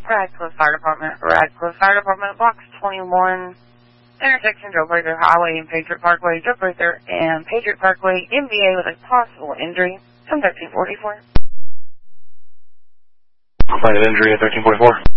Radcliffe Fire Department. Radcliffe Fire Department, Box 21, intersection Trailblazer Highway and Patriot Parkway, Trailblazer and Patriot Parkway, MVA with a possible injury from 1344. Complaint of injury at 1344.